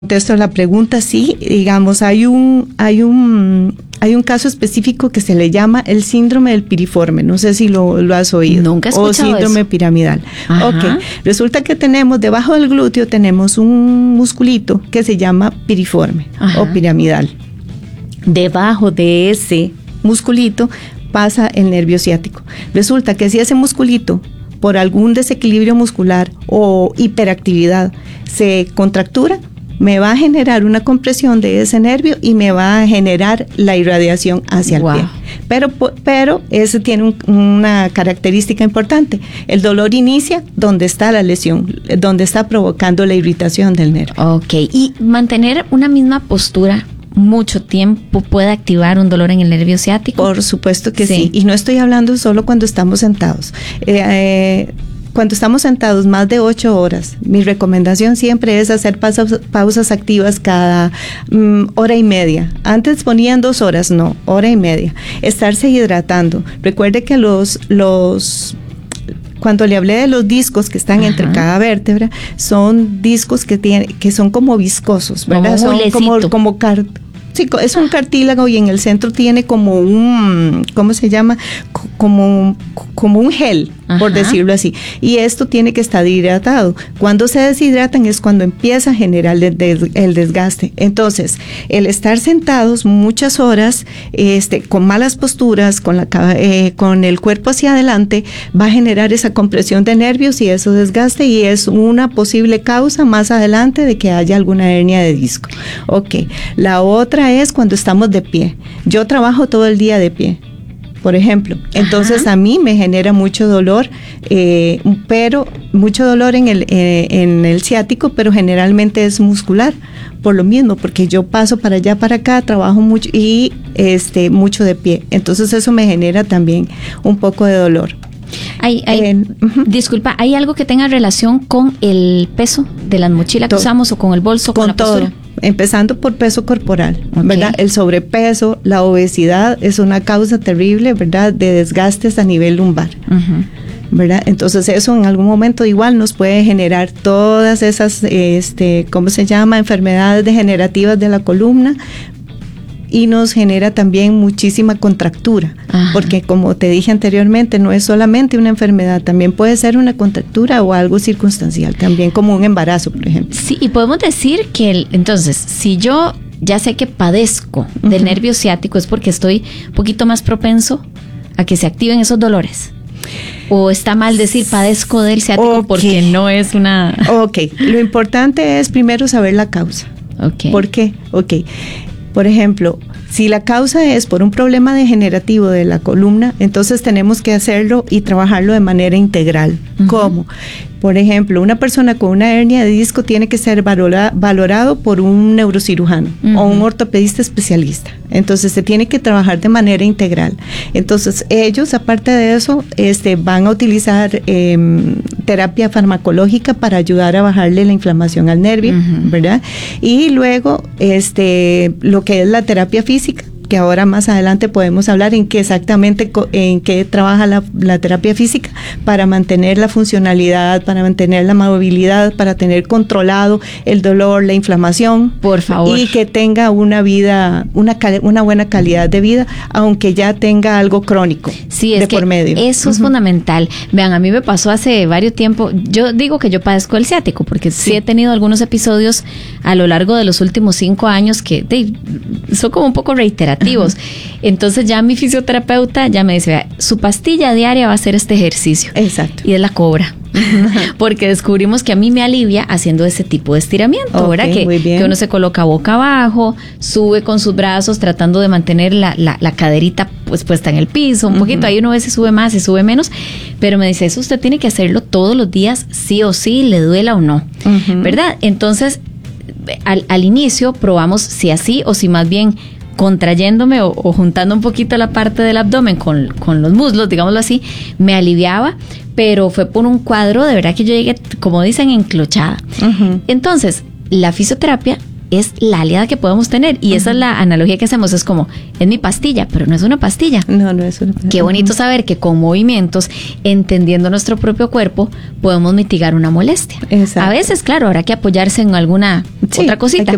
Contesto la pregunta, sí, digamos, hay un caso específico que se le llama el síndrome del piriforme, no sé si lo has oído. Nunca he escuchado o síndrome eso. piramidal. Ajá. Ok, resulta que tenemos debajo del glúteo tenemos un musculito que se llama piriforme. Ajá. O piramidal. Debajo de ese musculito pasa el nervio ciático. Resulta que si ese musculito por algún desequilibrio muscular o hiperactividad se contractura, me va a generar una compresión de ese nervio y me va a generar la irradiación hacia el pie. Pero eso tiene una característica importante. El dolor inicia donde está la lesión, donde está provocando la irritación del nervio. Ok, y mantener una misma postura mucho tiempo puede activar un dolor en el nervio ciático. Por supuesto que sí. Y no estoy hablando solo cuando estamos sentados. Cuando estamos sentados más de 8 horas, mi recomendación siempre es hacer pausas activas cada hora y media. Antes ponían 2 horas, no, hora y media. Estarse hidratando. Recuerde que cuando le hablé de los discos que están entre cada vértebra, son discos que son como viscosos, ¿verdad? Son como sí, es un cartílago y en el centro tiene como un, ¿cómo se llama? Como un gel, por decirlo así. Y esto tiene que estar hidratado. Cuando se deshidratan es cuando empieza a generar el desgaste. Entonces, el estar sentados muchas horas, con malas posturas, con el cuerpo hacia adelante, va a generar esa compresión de nervios y eso desgaste, y es una posible causa más adelante de que haya alguna hernia de disco. Ok. La otra es cuando estamos de pie. Yo trabajo todo el día de pie, por ejemplo. Entonces a mí me genera mucho dolor, pero mucho dolor en el ciático, pero generalmente es muscular, por lo mismo, porque yo paso para allá, para acá, trabajo mucho y mucho de pie. Entonces eso me genera también un poco de dolor. Disculpa, ¿hay algo que tenga relación con el peso de la mochila que usamos o con el bolso, con la postura? Todo. Empezando por peso corporal, ¿verdad? El sobrepeso, la obesidad es una causa terrible, ¿verdad? De desgastes a nivel lumbar, ¿verdad? Entonces eso en algún momento igual nos puede generar todas esas, ¿cómo se llama? Enfermedades degenerativas de la columna. Y nos genera también muchísima contractura, porque como te dije anteriormente, no es solamente una enfermedad, también puede ser una contractura o algo circunstancial, también como un embarazo, por ejemplo. Sí, y podemos decir que entonces, si yo ya sé que padezco del nervio ciático, es porque estoy un poquito más propenso a que se activen esos dolores. ¿O está mal decir padezco del ciático porque no es una...? Ok, lo importante es primero saber la causa. Okay. ¿Por qué? Ok. Por ejemplo, si la causa es por un problema degenerativo de la columna, entonces tenemos que hacerlo y trabajarlo de manera integral. ¿Cómo? Por ejemplo, una persona con una hernia de disco tiene que ser valorado por un neurocirujano o un ortopedista especialista. Entonces se tiene que trabajar de manera integral. Entonces ellos, aparte de eso, van a utilizar terapia farmacológica para ayudar a bajarle la inflamación al nervio, ¿verdad? Y luego lo que es la terapia física, que ahora más adelante podemos hablar en qué trabaja la terapia física para mantener la funcionalidad, para mantener la movilidad, para tener controlado el dolor, la inflamación. Por favor. Y que tenga una vida, una buena calidad de vida, aunque ya tenga algo crónico por medio. Eso es fundamental. Vean, a mí me pasó hace varios tiempos, yo digo que yo padezco el ciático, porque sí he tenido algunos episodios a lo largo de los últimos 5 años que son como un poco reiterativos. Entonces ya mi fisioterapeuta ya me dice, vea, su pastilla diaria va a ser este ejercicio. Exacto. Y es la cobra. Porque descubrimos que a mí me alivia haciendo ese tipo de estiramiento, ¿verdad? Que uno se coloca boca abajo, sube con sus brazos tratando de mantener la caderita pues puesta en el piso, un poquito, ahí uno a veces sube más y sube menos, pero me dice, eso usted tiene que hacerlo todos los días, sí o sí, le duela o no, ¿verdad? Entonces, al inicio probamos si así o si más bien contrayéndome o juntando un poquito la parte del abdomen con los muslos, digámoslo así, me aliviaba, pero fue por un cuadro, de verdad que yo llegué, como dicen, enclochada. Entonces, la fisioterapia es la aliada que podemos tener, y esa es la analogía que hacemos, es como, es mi pastilla, pero no es una pastilla. No es una pastilla. Qué bonito saber que con movimientos, entendiendo nuestro propio cuerpo, podemos mitigar una molestia. Exacto. A veces, claro, habrá que apoyarse en alguna otra cosita.